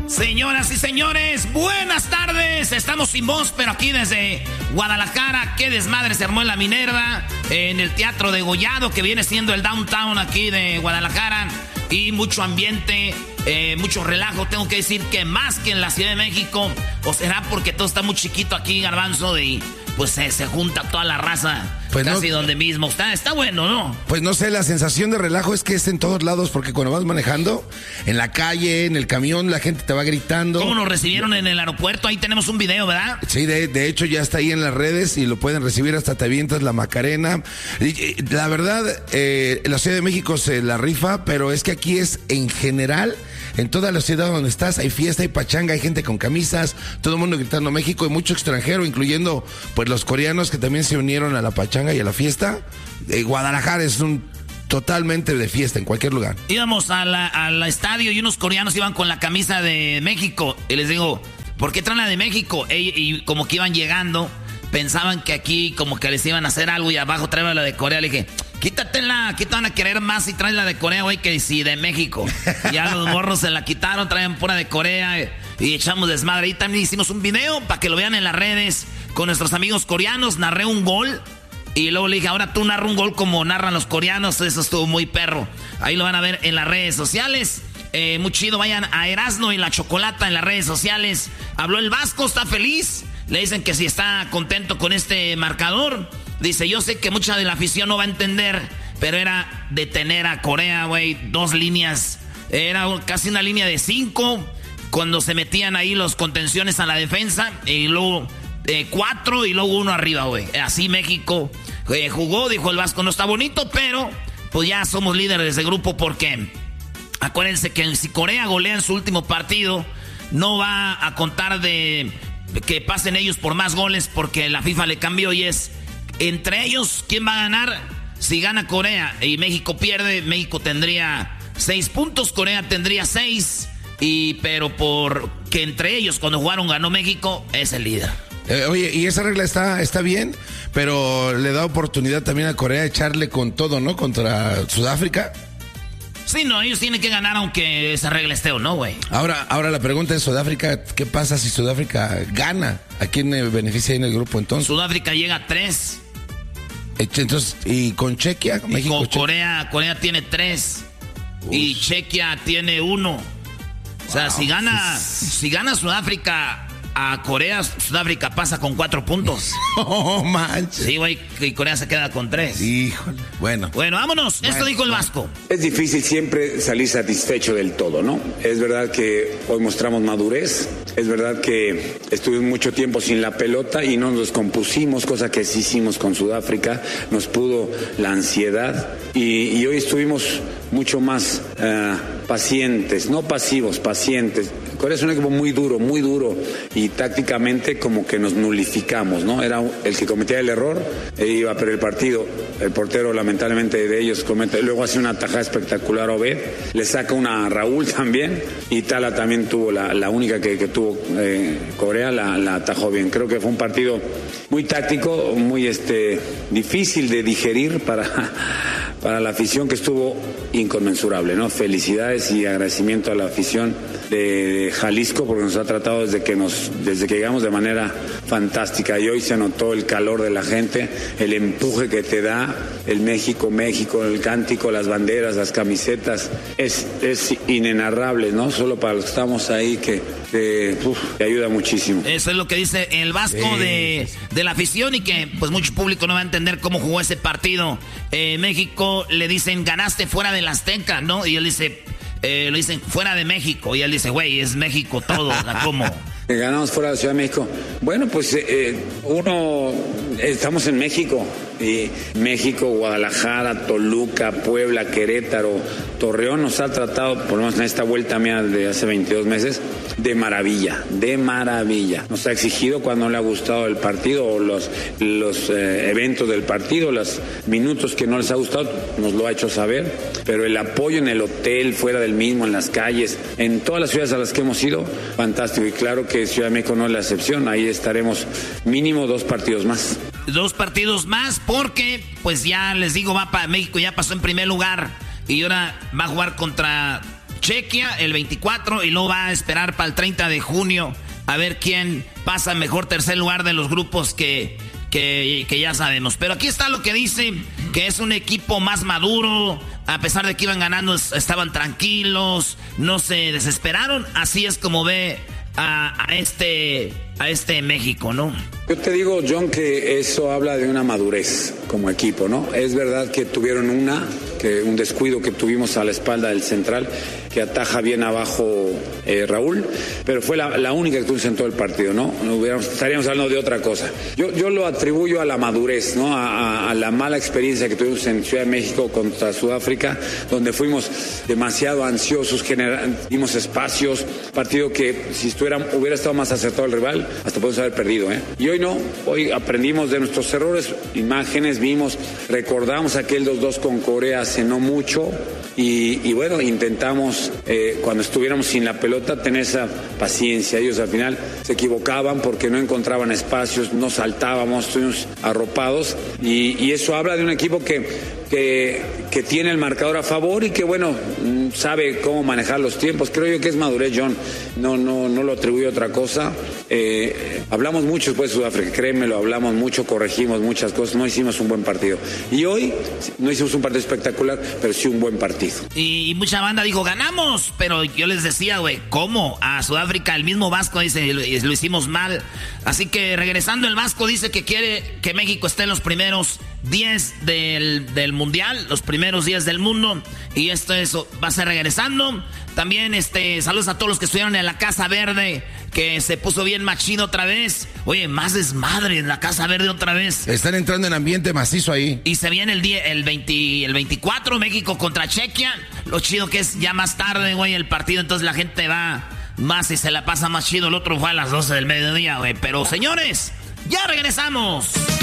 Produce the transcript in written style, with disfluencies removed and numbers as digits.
Señoras y señores, buenas tardes. Estamos sin voz, pero aquí desde Guadalajara. Qué desmadre se armó en la Minerva, en el Teatro Degollado, que viene siendo el downtown aquí de Guadalajara. Y mucho ambiente, mucho relajo. Tengo que decir que más que en la Ciudad de México. O será porque todo está muy chiquito aquí, Garbanzo, y pues se junta toda la raza. Pues casi no, donde mismo. Está bueno, ¿no? Pues no sé, la sensación de relajo es que es en todos lados, porque cuando vas manejando, en la calle, en el camión, la gente te va gritando. ¿Cómo nos recibieron en el aeropuerto? Ahí tenemos un video, ¿verdad? Sí, de hecho ya está ahí en las redes y lo pueden recibir, hasta te avientas la Macarena. La verdad, la Ciudad de México se la rifa, pero es que aquí es en general, en toda la ciudad donde estás, hay fiesta, hay pachanga, hay gente con camisas, todo el mundo gritando México y mucho extranjero, incluyendo pues los coreanos que también se unieron a la pachanga y a la fiesta. Guadalajara es totalmente de fiesta en cualquier lugar. Íbamos al estadio y unos coreanos iban con la camisa de México y les digo, ¿por qué traen la de México? Y como que iban llegando, pensaban que aquí como que les iban a hacer algo y abajo traen la de Corea. Le dije, quítatela, ¿qué te van a querer más si traes la de Corea, güey, que si de México? Y ya los morros se la quitaron, traen pura de Corea y echamos desmadre. Ahí también hicimos un video para que lo vean en las redes con nuestros amigos coreanos. Narré un gol y luego le dije, ahora tú narra un gol como narran los coreanos. Eso estuvo muy perro. Ahí lo van a ver en las redes sociales. Muy chido, vayan a Erasno y la Chocolata en las redes sociales. Habló el Vasco, está feliz. Le dicen que si está contento con este marcador. Dice, yo sé que mucha de la afición no va a entender, pero era detener a Corea, güey. 2 líneas, era casi una línea de 5, cuando se metían ahí los contenciones a la defensa, y luego 4 y luego 1 arriba, güey. Así México jugó, dijo el Vasco, no está bonito, pero pues ya somos líderes de grupo, porque acuérdense que si Corea golea en su último partido, no va a contar de que pasen ellos por más goles, porque la FIFA le cambió y es entre ellos quién va a ganar. Si gana Corea y México pierde, México tendría 6 puntos, Corea tendría 6, pero porque entre ellos cuando jugaron ganó México, es el líder. Oye, y esa regla está bien, pero le da oportunidad también a Corea echarle con todo, ¿no? Contra Sudáfrica. Sí, no, ellos tienen que ganar aunque esa regla esté o no, güey. Ahora la pregunta es, Sudáfrica, ¿qué pasa si Sudáfrica gana? ¿A quién beneficia en el grupo entonces? Sudáfrica llega a 3. Entonces, ¿y con Chequia? Y México, con Corea tiene 3. Y Chequia tiene 1. O sea, si gana Sudáfrica a Corea, Sudáfrica pasa con 4 puntos. Oh, manches. Sí, güey, y Corea se queda con 3. Híjole. Bueno, vámonos. Esto dijo el Vasco. Es difícil siempre salir satisfecho del todo, ¿no? Es verdad que hoy mostramos madurez. Es verdad que estuvimos mucho tiempo sin la pelota y no nos descompusimos, cosa que sí hicimos con Sudáfrica. Nos pudo la ansiedad y hoy estuvimos mucho más pacientes, no pasivos, pacientes. Corea es un equipo muy duro y tácticamente como que nos nulificamos, ¿no? Era el que cometía el error e iba a perder el partido. El portero lamentablemente de ellos luego hace una tajada espectacular a Obed, le saca una a Raúl también y Tala también tuvo la única que tuvo Corea, la atajó bien. Creo que fue un partido muy táctico, muy difícil de digerir para la afición, que estuvo inconmensurable, ¿no? Felicidades y agradecimiento a la afición de Jalisco, porque nos ha tratado desde que llegamos de manera fantástica, y hoy se notó el calor de la gente, el empuje que te da el México, el cántico, las banderas, las camisetas, es inenarrable, ¿no? Solo para los que estamos ahí que ayuda muchísimo. Eso es lo que dice el Vasco de la afición, y que pues mucho público no va a entender cómo jugó ese partido. México le dicen, ganaste fuera del Azteca, ¿no? Y él dice, lo dicen fuera de México, y él dice, güey, es México todo, ¿cómo? Ganamos fuera de la Ciudad de México. Bueno, pues estamos en México. Y México, Guadalajara, Toluca, Puebla, Querétaro, Torreón nos ha tratado, por lo menos en esta vuelta mía de hace 22 meses, de maravilla. Nos ha exigido cuando le ha gustado el partido o los eventos del partido, los minutos que no les ha gustado, nos lo ha hecho saber. Pero el apoyo en el hotel, fuera del mismo, en las calles, en todas las ciudades a las que hemos ido, fantástico. Y claro que Ciudad de México no es la excepción. Ahí estaremos mínimo 2 partidos más. 2 partidos más, porque pues ya les digo, va para México, ya pasó en primer lugar y ahora va a jugar contra Chequia el 24 y luego va a esperar para el 30 de junio a ver quién pasa mejor tercer lugar de los grupos que ya sabemos. Pero aquí está lo que dice, que es un equipo más maduro. A pesar de que iban ganando, estaban tranquilos, no se desesperaron. Así es como ve a este México, ¿no? Yo te digo, John, que eso habla de una madurez como equipo, ¿no? Es verdad que tuvieron un descuido que tuvimos a la espalda del central, que ataja bien abajo Raúl, pero fue la única que tuvimos en todo el partido, ¿no? Estaríamos hablando de otra cosa. Yo lo atribuyo a la madurez, ¿no? A la mala experiencia que tuvimos en Ciudad de México contra Sudáfrica, donde fuimos demasiado ansiosos, dimos espacios, partido que si hubiera estado más acertado el rival, hasta podemos haber perdido, ¿eh? Y hoy no, hoy aprendimos de nuestros errores, imágenes, recordamos aquel 2-2 con Corea hace no mucho y bueno, intentamos cuando estuviéramos sin la pelota tener esa paciencia. Ellos al final se equivocaban porque no encontraban espacios, no saltábamos, estuvimos arropados y eso habla de un equipo que tiene el marcador a favor y que bueno, sabe cómo manejar los tiempos. Creo yo que es madurez, John, no lo atribuyo a otra cosa. Hablamos mucho después de Sudáfrica, créemelo, hablamos mucho, corregimos muchas cosas, no hicimos un buen partido. Y hoy no hicimos un partido espectacular, pero sí un buen partido. Y mucha banda dijo, ganamos, pero yo les decía, güey, ¿cómo? A Sudáfrica, el mismo Vasco dice, lo hicimos mal. Así que regresando, el Vasco dice que quiere que México esté en los primeros 10 del Mundial, los primeros 10 del mundo. Y esto va a ser regresando. También saludos a todos los que estuvieron en la Casa Verde, que se puso bien machino otra vez. Oye, más desmadre en la Casa Verde otra vez. Están entrando en ambiente macizo ahí. Y se viene el 24, México contra Chequia. Lo chido que es ya más tarde, güey, el partido. Entonces la gente va más y se la pasa más chido. El otro fue a las 12 del mediodía, güey. Pero señores, ya regresamos.